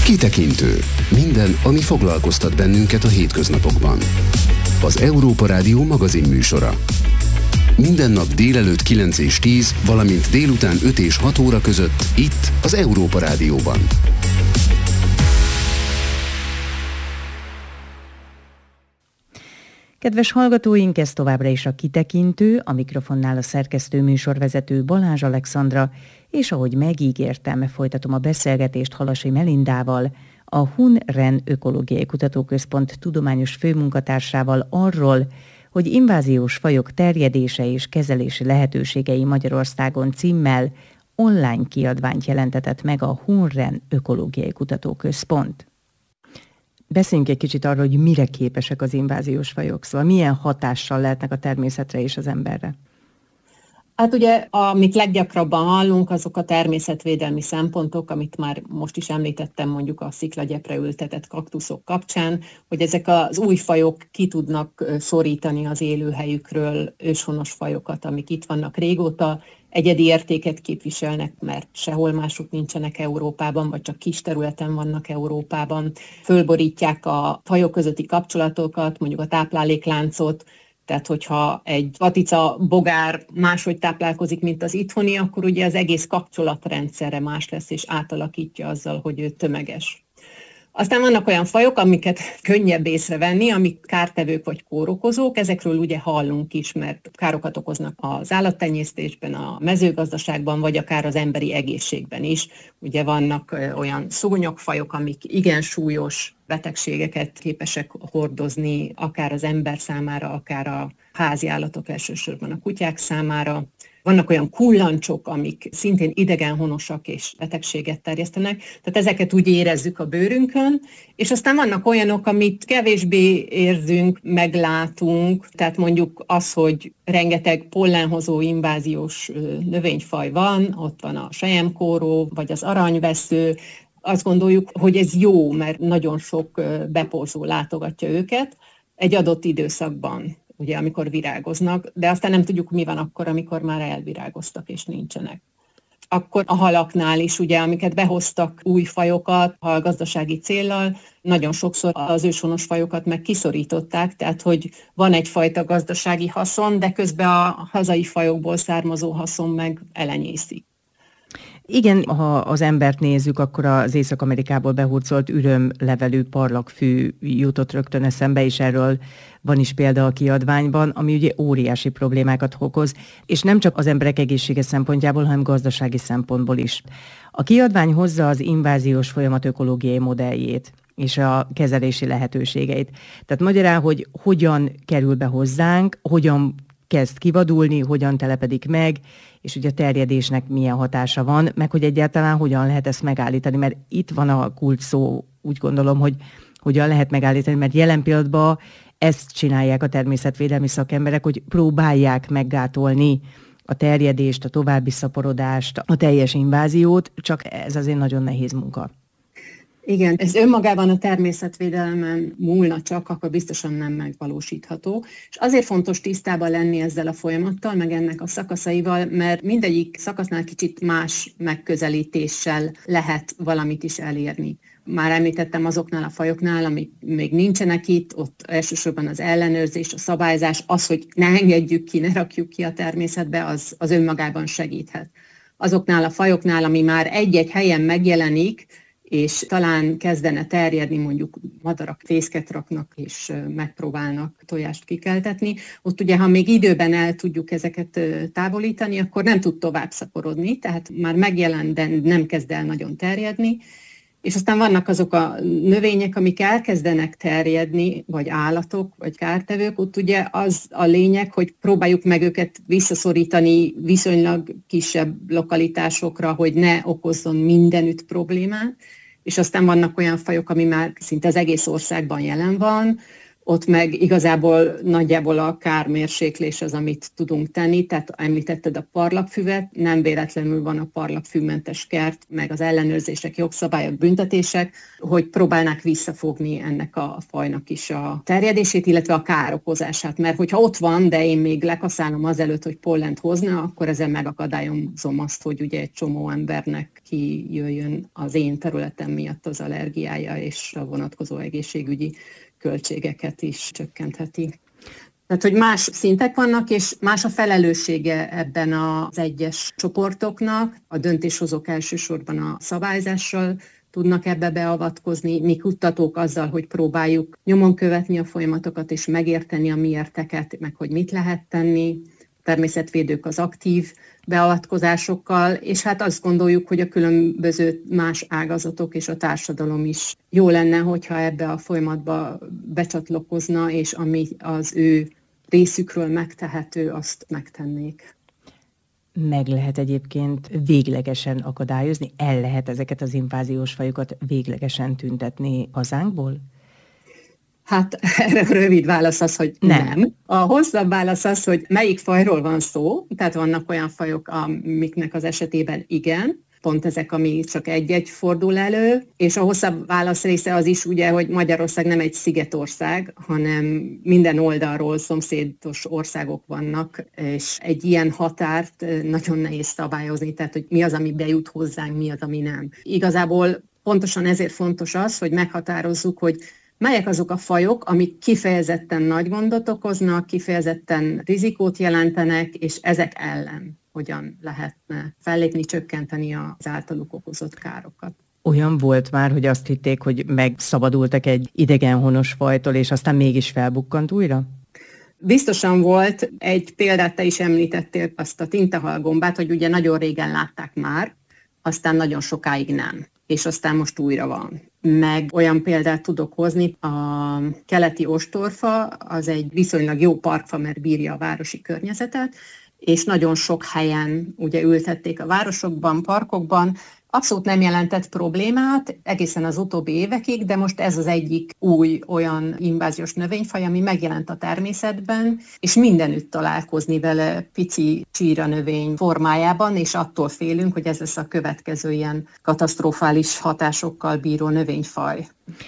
Kitekintő. Minden, ami foglalkoztat bennünket a hétköznapokban. Az Európa Rádió magazinműsora. Minden nap délelőtt 9 és 10, valamint délután 5 és 6 óra között itt az Európa Rádióban. Kedves hallgatóink, ez továbbra is a Kitekintő, a mikrofonnál a szerkesztő műsorvezető Balázs Alexandra, és ahogy megígértem, folytatom a beszélgetést Halasi Melindával, a Hun-Ren Ökológiai Kutatóközpont tudományos főmunkatársával arról, hogy inváziós fajok terjedése és kezelési lehetőségei Magyarországon címmel online kiadványt jelentetett meg a Hun-Ren Ökológiai Kutatóközpont. Beszéljünk egy kicsit arról, hogy mire képesek az inváziós fajok, szóval milyen hatással lehetnek a természetre és az emberre. Hát ugye, amit leggyakrabban hallunk, azok a természetvédelmi szempontok, amit már most is említettem mondjuk a sziklagyepre ültetett kaktuszok kapcsán, hogy ezek az új fajok ki tudnak szorítani az élőhelyükről őshonos fajokat, amik itt vannak régóta, egyedi értéket képviselnek, mert sehol másuk nincsenek Európában, vagy csak kis területen vannak Európában. Fölborítják a fajok közötti kapcsolatokat, mondjuk a táplálékláncot, tehát hogyha egy vatica bogár máshogy táplálkozik, mint az itthoni, akkor ugye az egész kapcsolatrendszerre más lesz, és átalakítja azzal, hogy ő tömeges. Aztán vannak olyan fajok, amiket könnyebb észrevenni, amik kártevők vagy kórokozók, ezekről ugye hallunk is, mert károkat okoznak az állattenyésztésben, a mezőgazdaságban, vagy akár az emberi egészségben is. Ugye vannak olyan szúnyogfajok, amik igen súlyos betegségeket képesek hordozni, akár az ember számára, akár a háziállatok, elsősorban a kutyák számára. Vannak olyan kullancsok, amik szintén idegenhonosak és betegséget terjesztenek, tehát ezeket úgy érezzük a bőrünkön, és aztán vannak olyanok, amit kevésbé érzünk, meglátunk, tehát mondjuk az, hogy rengeteg pollenhozó inváziós növényfaj van, ott van a selyemkóró, vagy az aranyvesző, azt gondoljuk, hogy ez jó, mert nagyon sok beporzó látogatja őket egy adott időszakban, ugye, amikor virágoznak, de aztán nem tudjuk, mi van akkor, amikor már elvirágoztak és nincsenek. Akkor a halaknál is, ugye, amiket behoztak új fajokat, halgazdasági céllal, nagyon sokszor az őshonos fajokat meg kiszorították, tehát hogy van egyfajta gazdasági haszon, de közben a hazai fajokból származó haszon meg elenyészik. Igen, ha az embert nézzük, akkor az Észak-Amerikából behurcolt ürömlevelű parlagfű jutott rögtön eszembe, és erről van is példa a kiadványban, ami ugye óriási problémákat okoz, és nem csak az emberek egészsége szempontjából, hanem gazdasági szempontból is. A kiadvány hozza az inváziós folyamat ökológiai modelljét és a kezelési lehetőségeit. Tehát magyarán, hogy hogyan kerül be hozzánk, hogyan kezd kivadulni, hogyan telepedik meg, és ugye a terjedésnek milyen hatása van, meg hogy egyáltalán hogyan lehet ezt megállítani, mert itt van a kulcs szó, úgy gondolom, hogy hogyan lehet megállítani, mert jelen pillanatban ezt csinálják a természetvédelmi szakemberek, hogy próbálják meggátolni a terjedést, a további szaporodást, a teljes inváziót, csak ez azért nagyon nehéz munka. Igen, ez önmagában a természetvédelmen múlna csak, akkor biztosan nem megvalósítható. És azért fontos tisztában lenni ezzel a folyamattal, meg ennek a szakaszaival, mert mindegyik szakasznál kicsit más megközelítéssel lehet valamit is elérni. Már említettem azoknál a fajoknál, amik még nincsenek itt, ott elsősorban az ellenőrzés, a szabályzás, az, hogy ne engedjük ki, ne rakjuk ki a természetbe, az önmagában segíthet. Azoknál a fajoknál, ami már egy-egy helyen megjelenik, és talán kezdene terjedni, mondjuk madarak fészket raknak, és megpróbálnak tojást kikeltetni. Ott ugye, ha még időben el tudjuk ezeket távolítani, akkor nem tud tovább szaporodni, tehát már megjelent, de nem kezd el nagyon terjedni. És aztán vannak azok a növények, amik elkezdenek terjedni, vagy állatok, vagy kártevők, ott ugye az a lényeg, hogy próbáljuk meg őket visszaszorítani viszonylag kisebb lokalitásokra, hogy ne okozzon mindenütt problémát. És aztán vannak olyan fajok, ami már szinte az egész országban jelen van, ott meg igazából nagyjából a kármérséklés az, amit tudunk tenni, tehát említetted a parlagfüvet, nem véletlenül van a parlagfűmentes kert, meg az ellenőrzések, jogszabályok, büntetések, hogy próbálnák visszafogni ennek a fajnak is a terjedését, illetve a károkozását, mert hogyha ott van, de én még lekaszálom azelőtt, hogy pollent hozna, akkor ezzel megakadályozom azt, hogy ugye egy csomó embernek kijöjjön az én területem miatt az allergiája, és a vonatkozó egészségügyi költségeket is csökkentheti. Tehát, hogy más szintek vannak, és más a felelőssége ebben az egyes csoportoknak. A döntéshozók elsősorban a szabályzással tudnak ebbe beavatkozni, mi kutatók azzal, hogy próbáljuk nyomon követni a folyamatokat, és megérteni a miérteket, meg hogy mit lehet tenni. Természetvédők az aktív beavatkozásokkal, és hát azt gondoljuk, hogy a különböző más ágazatok és a társadalom is jó lenne, hogyha ebbe a folyamatba becsatlakozna, és ami az ő részükről megtehető, azt megtennék. Meg lehet egyébként véglegesen akadályozni? El lehet ezeket az inváziós fajokat véglegesen tüntetni hazánkból? Hát erre a rövid válasz az, hogy nem. A hosszabb válasz az, hogy melyik fajról van szó, tehát vannak olyan fajok, amiknek az esetében igen, pont ezek, ami csak egy-egy fordul elő, és a hosszabb válasz része az is ugye, hogy Magyarország nem egy szigetország, hanem minden oldalról szomszédos országok vannak, és egy ilyen határt nagyon nehéz szabályozni, tehát hogy mi az, ami bejut hozzánk, mi az, ami nem. Igazából pontosan ezért fontos az, hogy meghatározzuk, hogy melyek azok a fajok, amik kifejezetten nagy gondot okoznak, kifejezetten rizikót jelentenek, és ezek ellen hogyan lehetne fellépni, csökkenteni az általuk okozott károkat. Olyan volt már, hogy azt hitték, hogy megszabadultak egy idegenhonos fajtól, és aztán mégis felbukkant újra? Biztosan volt. Egy példát te is említettél, azt a tintahalgombát, hogy ugye nagyon régen látták már, aztán nagyon sokáig nem. És aztán most újra van. Meg olyan példát tudok hozni, a keleti ostorfa, az egy viszonylag jó parkfa, mert bírja a városi környezetet, és nagyon sok helyen ugye ültették a városokban, parkokban, abszolút nem jelentett problémát egészen az utóbbi évekig, de most ez az egyik új olyan inváziós növényfaj, ami megjelent a természetben, és mindenütt találkozni vele pici csíra növény formájában, és attól félünk, hogy ez lesz a következő ilyen katasztrofális hatásokkal bíró növényfaj.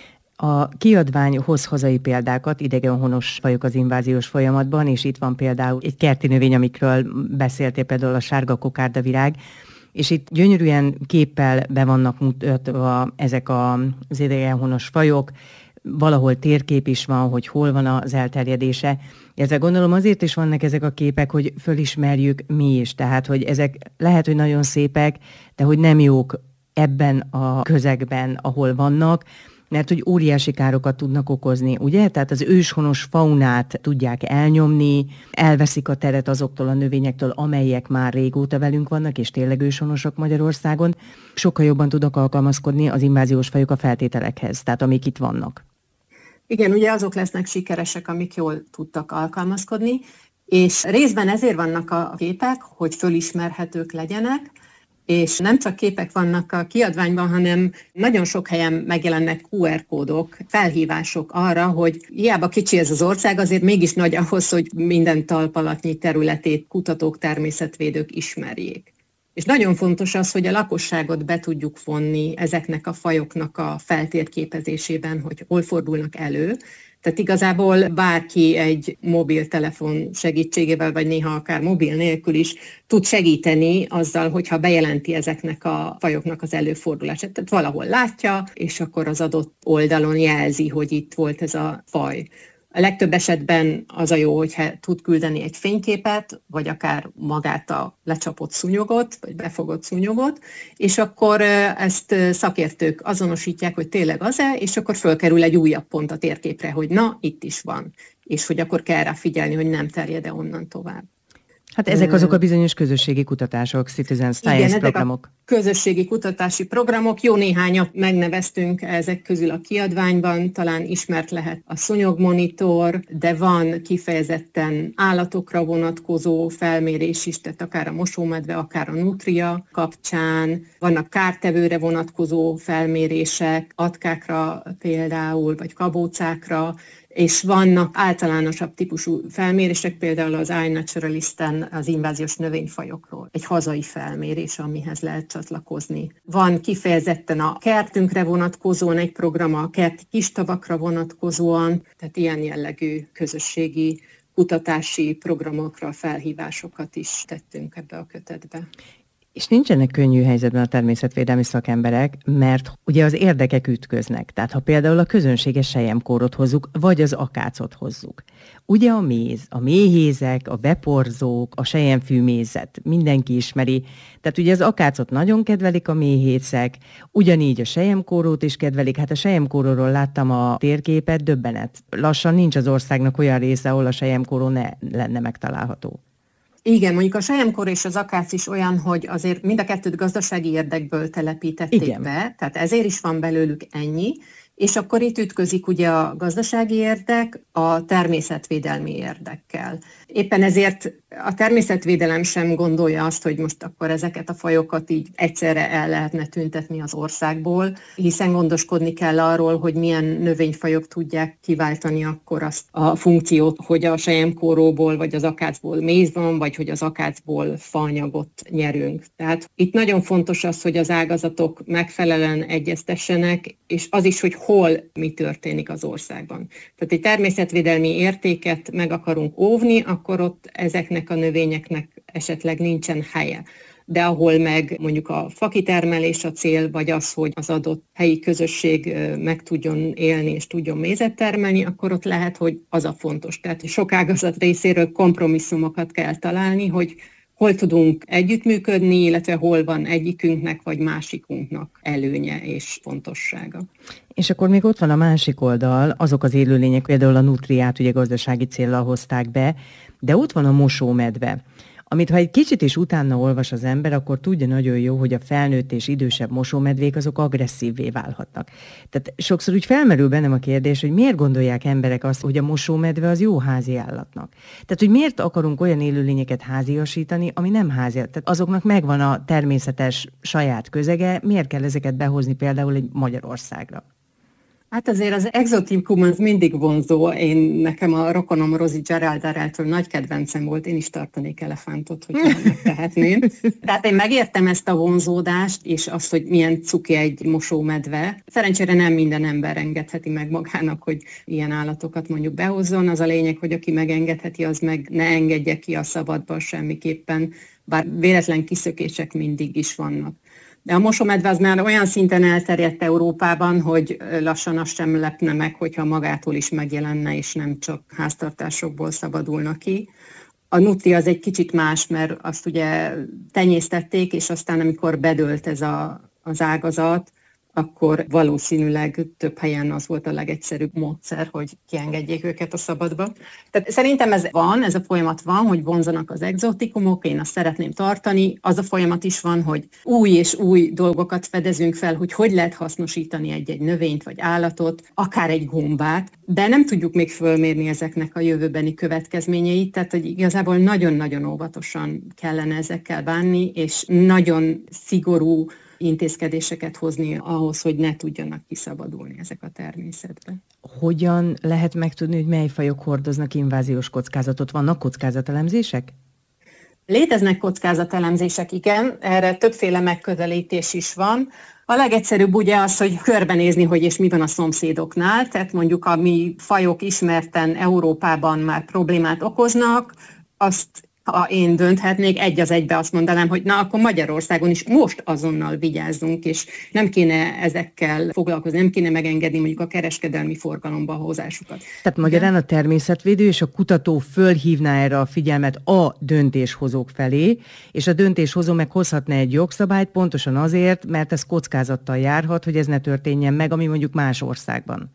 A kiadvány hoz hazai példákat, idegenhonos fajok az inváziós folyamatban, és itt van például egy kerti növény, amikről beszéltél, például a sárga kokárdavirág, és itt gyönyörűen képpel be vannak mutatva ezek az idegenhonos fajok, valahol térkép is van, hogy hol van az elterjedése. Ezzel gondolom azért is vannak ezek a képek, hogy fölismerjük mi is, tehát hogy ezek lehet, hogy nagyon szépek, de hogy nem jók ebben a közegben, ahol vannak, mert hogy óriási károkat tudnak okozni, ugye? Tehát az őshonos faunát tudják elnyomni, elveszik a teret azoktól a növényektől, amelyek már régóta velünk vannak, és tényleg őshonosak Magyarországon. Sokkal jobban tudnak alkalmazkodni az inváziós fajok a feltételekhez, tehát amik itt vannak. Igen, ugye azok lesznek sikeresek, amik jól tudtak alkalmazkodni, és részben ezért vannak a képek, hogy fölismerhetők legyenek, és nem csak képek vannak a kiadványban, hanem nagyon sok helyen megjelennek QR-kódok, felhívások arra, hogy hiába kicsi ez az ország, azért mégis nagy ahhoz, hogy minden talpalatnyi területét kutatók, természetvédők ismerjék. És nagyon fontos az, hogy a lakosságot be tudjuk vonni ezeknek a fajoknak a feltérképezésében, hogy hol fordulnak elő. Tehát igazából bárki egy mobiltelefon segítségével, vagy néha akár mobil nélkül is tud segíteni azzal, hogyha bejelenti ezeknek a fajoknak az előfordulását. Tehát valahol látja, és akkor az adott oldalon jelzi, hogy itt volt ez a faj. A legtöbb esetben az a jó, hogyha tud küldeni egy fényképet, vagy akár magát a lecsapott szúnyogot, vagy befogott szúnyogot, és akkor ezt szakértők azonosítják, hogy tényleg az-e, és akkor fölkerül egy újabb pont a térképre, hogy na, itt is van, és hogy akkor kell rá figyelni, hogy nem terjed-e onnan tovább. Hát ezek azok a bizonyos közösségi kutatások, citizen science programok. A közösségi kutatási programok, jó néhányat megneveztünk ezek közül a kiadványban, talán ismert lehet a szúnyogmonitor, de van kifejezetten állatokra vonatkozó felmérés is, tehát akár a mosómedve, akár a nutria kapcsán, vannak kártevőre vonatkozó felmérések, atkákra például, vagy kabócákra, és vannak általánosabb típusú felmérések, például az iNaturalisten az inváziós növényfajokról. Egy hazai felmérés, amihez lehet csatlakozni. Van kifejezetten a kertünkre vonatkozóan egy program, a kerti kistavakra vonatkozóan, tehát ilyen jellegű közösségi kutatási programokra felhívásokat is tettünk ebbe a kötetbe. És nincsenek könnyű helyzetben a természetvédelmi szakemberek, mert ugye az érdekek ütköznek. Tehát ha például a közönséges selyemkórot hozzuk, vagy az akácot hozzuk. Ugye a méz, a méhézek, a beporzók, a selyemfűmézet, mindenki ismeri. Tehát ugye az akácot nagyon kedvelik a méhészek, ugyanígy a selyemkórót is kedvelik. Hát a selyemkóróról láttam a térképet, döbbenet. Lassan nincs az országnak olyan része, ahol a selyemkóró ne lenne megtalálható. Igen, mondjuk a selyemkóró és az akác is olyan, hogy azért mind a kettőt gazdasági érdekből telepítették be, tehát ezért is van belőlük ennyi, és akkor itt ütközik ugye a gazdasági érdek a természetvédelmi érdekkel. Éppen ezért a természetvédelem sem gondolja azt, hogy most akkor ezeket a fajokat így egyszerre el lehetne tüntetni az országból, hiszen gondoskodni kell arról, hogy milyen növényfajok tudják kiváltani akkor azt a funkciót, hogy a selyemkóróból vagy az akácból méz van, vagy hogy az akácból faanyagot nyerünk. Tehát itt nagyon fontos az, hogy az ágazatok megfelelően egyeztessenek, és az is, hogy hol mi történik az országban. Tehát egy természetvédelmi értéket meg akarunk óvni, akkor ott ezeknek a növényeknek esetleg nincsen helye. De ahol meg mondjuk a fakitermelés a cél, vagy az, hogy az adott helyi közösség meg tudjon élni és tudjon mézet termelni, akkor ott lehet, hogy az a fontos. Tehát sok ágazat részéről kompromisszumokat kell találni, hogy hol tudunk együttműködni, illetve hol van egyikünknek vagy másikunknak előnye és fontossága. És akkor még ott van a másik oldal, azok az élőlények, például a nutriát ugye gazdasági céllal hozták be, de ott van a mosómedve, amit ha egy kicsit is utána olvas az ember, akkor tudja nagyon jó, hogy a felnőtt és idősebb mosómedvék azok agresszívvé válhatnak. Tehát sokszor úgy felmerül bennem a kérdés, hogy miért gondolják emberek azt, hogy a mosómedve az jó házi állatnak. Tehát, hogy miért akarunk olyan élőlényeket háziasítani, ami nem házi. Tehát azoknak megvan a természetes saját közege, miért kell ezeket behozni például egy Magyarországra? Hát azért az exotikum az mindig vonzó. Nekem a rokonom Rosie Gerald-től nagy kedvencem volt, én is tartanék elefántot, hogyha megtehetném. Tehát én megértem ezt a vonzódást, és azt, hogy milyen cuki egy mosómedve. Szerencsére nem minden ember engedheti meg magának, hogy ilyen állatokat mondjuk behozzon. Az a lényeg, hogy aki megengedheti, az meg ne engedje ki a szabadba semmiképpen, bár véletlen kiszökések mindig is vannak. De a mosómedve az már olyan szinten elterjedt Európában, hogy lassan azt sem lepne meg, hogyha magától is megjelenne, és nem csak háztartásokból szabadulna ki. A nutri az egy kicsit más, mert azt ugye tenyésztették, és aztán amikor bedőlt ez az ágazat, akkor valószínűleg több helyen az volt a legegyszerűbb módszer, hogy kiengedjék őket a szabadba. Tehát szerintem ez a folyamat van, hogy vonzanak az egzotikumok, én azt szeretném tartani. Az a folyamat is van, hogy új és új dolgokat fedezünk fel, hogy lehet hasznosítani egy-egy növényt vagy állatot, akár egy gombát, de nem tudjuk még fölmérni ezeknek a jövőbeni következményeit, tehát hogy igazából nagyon-nagyon óvatosan kellene ezekkel bánni, és nagyon szigorú intézkedéseket hozni ahhoz, hogy ne tudjanak kiszabadulni ezek a természetbe. Hogyan lehet megtudni, hogy mely fajok hordoznak inváziós kockázatot? Vannak kockázatelemzések? Léteznek kockázatelemzések, igen, erre többféle megközelítés is van. A legegyszerűbb ugye az, hogy körbenézni, hogy és mi van a szomszédoknál, tehát mondjuk a mi fajok ismerten Európában már problémát okoznak, azt ha én dönthetnék, egy az egybe azt mondanám, hogy na, akkor Magyarországon is most azonnal vigyázzunk, és nem kéne ezekkel foglalkozni, nem kéne megengedni mondjuk a kereskedelmi forgalomba hozásukat. Tehát magyarán a természetvédő és a kutató fölhívná erre a figyelmet a döntéshozók felé, és a döntéshozó meg hozhatna egy jogszabályt pontosan azért, mert ez kockázattal járhat, hogy ez ne történjen meg, ami mondjuk más országban.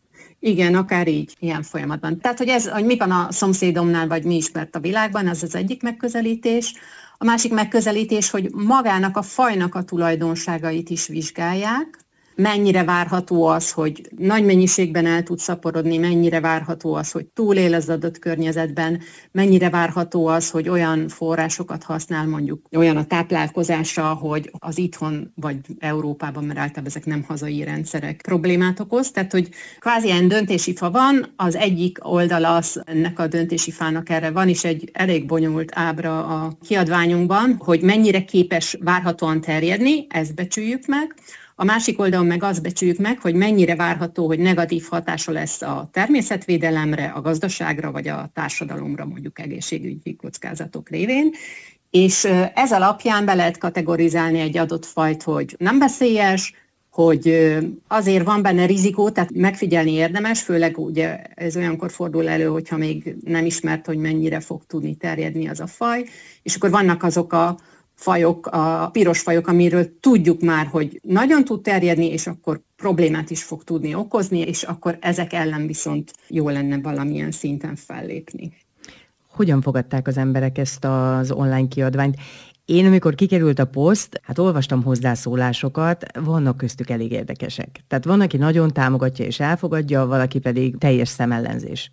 Igen, akár így, ilyen folyamatban. Tehát, hogy mi van a szomszédomnál, vagy mi ismert a világban, az az egyik megközelítés. A másik megközelítés, hogy magának a fajnak a tulajdonságait is vizsgálják, mennyire várható az, hogy nagy mennyiségben el tud szaporodni, mennyire várható az, hogy túlél az adott környezetben, mennyire várható az, hogy olyan forrásokat használ, mondjuk olyan a táplálkozása, hogy az itthon vagy Európában, mert általában ezek nem hazai rendszerek, problémát okoz. Tehát, hogy kvázi ilyen döntési fa van, az egyik oldala az ennek a döntési fának, erre van is egy elég bonyolult ábra a kiadványunkban, hogy mennyire képes várhatóan terjedni, ezt becsüljük meg. A másik oldalon meg azt becsüljük meg, hogy mennyire várható, hogy negatív hatása lesz a természetvédelemre, a gazdaságra vagy a társadalomra, mondjuk egészségügyi kockázatok révén. És ez alapján be lehet kategorizálni egy adott fajt, hogy nem veszélyes, hogy azért van benne rizikó, tehát megfigyelni érdemes, főleg ugye ez olyankor fordul elő, hogyha még nem ismert, hogy mennyire fog tudni terjedni az a faj, és akkor vannak azok a fajok, a piros fajok, amiről tudjuk már, hogy nagyon tud terjedni, és akkor problémát is fog tudni okozni, és akkor ezek ellen viszont jó lenne valamilyen szinten fellépni. Hogyan fogadták az emberek ezt az online kiadványt? Én, amikor kikerült a poszt, olvastam hozzászólásokat, vannak köztük elég érdekesek. Tehát van, aki nagyon támogatja és elfogadja, valaki pedig teljes szemellenzés.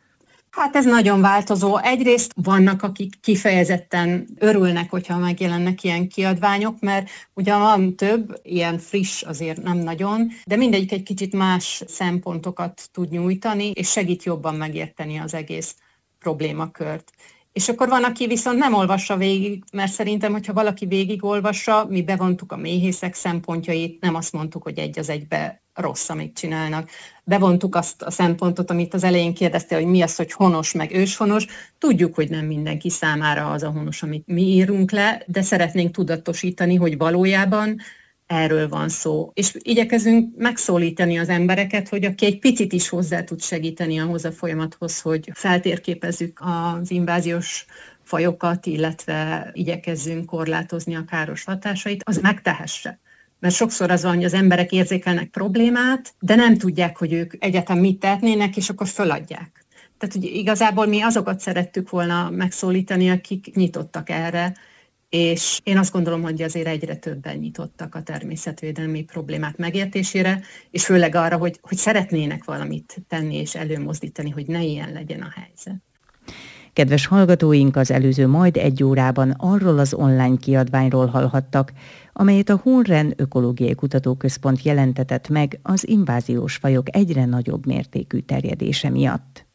Hát ez nagyon változó. Egyrészt vannak, akik kifejezetten örülnek, hogyha megjelennek ilyen kiadványok, mert ugyan van több, ilyen friss azért nem nagyon, de mindegyik egy kicsit más szempontokat tud nyújtani, és segít jobban megérteni az egész problémakört. És akkor van, aki viszont nem olvassa végig, mert szerintem, hogyha valaki végigolvassa, mi bevontuk a méhészek szempontjait, nem azt mondtuk, hogy egy az egybe rossz, amit csinálnak. Bevontuk azt a szempontot, amit az elején kérdeztél, hogy mi az, hogy honos meg őshonos. Tudjuk, hogy nem mindenki számára az a honos, amit mi írunk le, de szeretnénk tudatosítani, hogy valójában erről van szó. És igyekezünk megszólítani az embereket, hogy aki egy picit is hozzá tud segíteni ahhoz a folyamathoz, hogy feltérképezzük az inváziós fajokat, illetve igyekezzünk korlátozni a káros hatásait, az megtehesse. Mert sokszor az van, hogy az emberek érzékelnek problémát, de nem tudják, hogy ők egyáltalán mit tehetnének, és akkor föladják. Tehát, hogy igazából mi azokat szerettük volna megszólítani, akik nyitottak erre, és én azt gondolom, hogy azért egyre többen nyitottak a természetvédelmi problémák megértésére, és főleg arra, hogy szeretnének valamit tenni és előmozdítani, hogy ne ilyen legyen a helyzet. Kedves hallgatóink, az előző majd 1 órában arról az online kiadványról hallhattak, amelyet a Hoorn Ökológiai Kutatóközpont jelentetett meg az inváziós fajok egyre nagyobb mértékű terjedése miatt.